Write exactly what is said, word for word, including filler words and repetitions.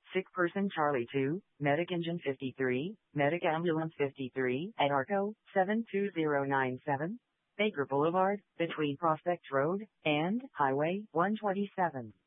Sick person Charlie two, Medic Engine fifty-three, Medic Ambulance fifty-three, at ARCO, seven two zero nine seven, Baker Boulevard, between Prospect Road and Highway one twenty-seven.